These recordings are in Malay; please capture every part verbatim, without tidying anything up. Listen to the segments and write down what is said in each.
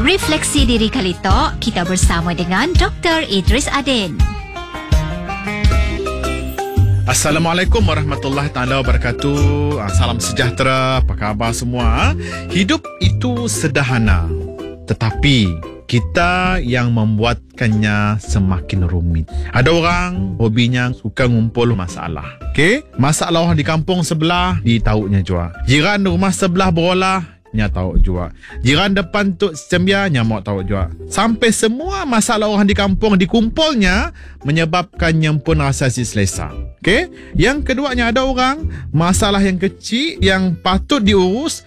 Refleksi Diri kali Tok, kita bersama dengan Doktor Idris Adin. Assalamualaikum warahmatullahi taala wabarakatuh. Salam sejahtera, apa khabar semua? Hidup itu sederhana, tetapi kita yang membuatkannya semakin rumit. Ada orang hobinya suka ngumpul masalah. Okey, masalah orang di kampung sebelah ditahunya juga. Jiran rumah sebelah berolah, nya tahu juga. Jiran depan tu sembia, nya mau tahu juga. Sampai semua masalah orang di kampung dikumpulnya menyebabkannya pun rasa si selesa. Okey, yang keduanya ada orang masalah yang kecil yang patut diurus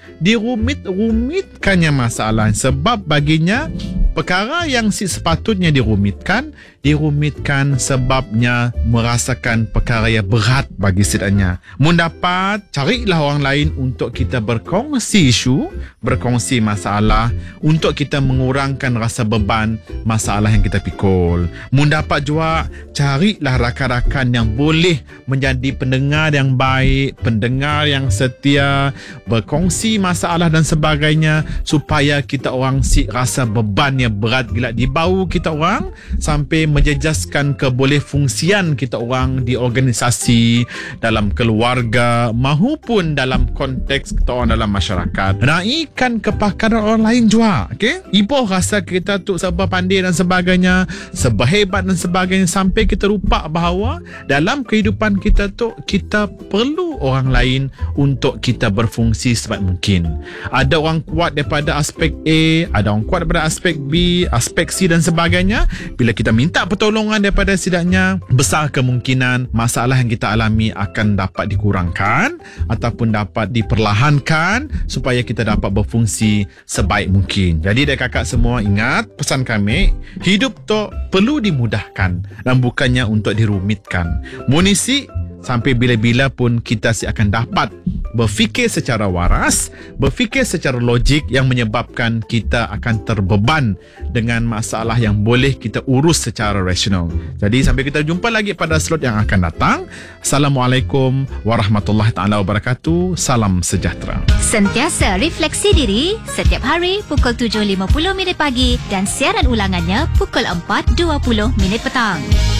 dirumit-rumitkannya masalah sebab baginya perkara yang si sepatutnya dirumitkan dirumitkan sebabnya merasakan perkara yang berat bagi sidanya. Mun dapat, carilah orang lain untuk kita berkongsi isu, berkongsi masalah untuk kita mengurangkan rasa beban masalah yang kita pikul. Mun dapat juga, carilah rakan-rakan yang boleh menjadi pendengar yang baik, pendengar yang setia, berkongsi masalah dan sebagainya supaya kita orang si rasa beban yang berat gila di bau kita orang sampai menjejaskan kebolehfungsian kita orang di organisasi, dalam keluarga maupun dalam konteks kita orang dalam masyarakat. Naikkan kepakaran orang lain juga. Okay? Ibu rasa kita tu sebab pandai dan sebagainya, seberhebat dan sebagainya sampai kita lupa bahawa dalam kehidupan kita tu kita perlu orang lain untuk kita berfungsi sebaik mungkin. Ada orang kuat daripada aspek A, ada orang kuat daripada aspek B, aspek C dan sebagainya. Bila kita minta pertolongan daripada sidaknya, besar kemungkinan masalah yang kita alami akan dapat dikurangkan ataupun dapat diperlahankan supaya kita dapat berfungsi sebaik mungkin. Jadi dek kakak semua, ingat pesan kami, hidup tu perlu dimudahkan dan bukannya untuk dirumitkan. Munisi sampai bila-bila pun kita si akan dapat berfikir secara waras, berfikir secara logik yang menyebabkan kita akan terbeban dengan masalah yang boleh kita urus secara rasional. Jadi sampai kita jumpa lagi pada slot yang akan datang. Assalamualaikum warahmatullahi taala wabarakatuh. Salam sejahtera. Sentiasa refleksi diri setiap hari pukul tujuh lima puluh minit pagi dan siaran ulangannya pukul empat dua puluh minit petang.